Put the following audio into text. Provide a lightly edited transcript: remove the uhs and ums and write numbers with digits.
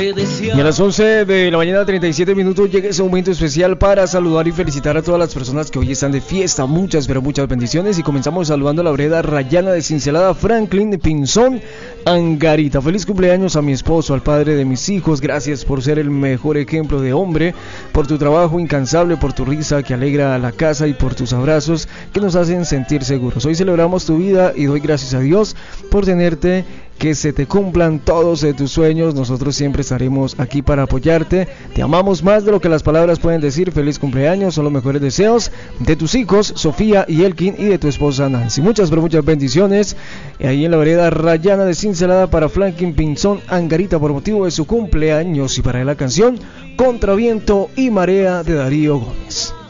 Y a las 11 de la mañana 37 minutos llega ese momento especial para saludar y felicitar a todas las personas que hoy están de fiesta. Muchas, pero muchas bendiciones. Y comenzamos saludando a la vereda Rayana de Cincelada, Franklin Pinzón Angarita. Feliz cumpleaños a mi esposo, al padre de mis hijos. Gracias por ser el mejor ejemplo de hombre, por tu trabajo incansable, por tu risa que alegra a la casa y por tus abrazos que nos hacen sentir seguros. Hoy celebramos tu vida y doy gracias a Dios por tenerte. Que se te cumplan todos tus sueños. Nosotros siempre estaremos aquí para apoyarte. Te amamos más de lo que las palabras pueden decir. Feliz cumpleaños, son los mejores deseos de tus hijos, Sofía y Elkin, y de tu esposa Nancy. Muchas, pero muchas bendiciones ahí en la vereda Rayana de Cincelada para Franklin Pinzón Angarita por motivo de su cumpleaños. Y para la canción Contra Viento y Marea de Darío Gómez.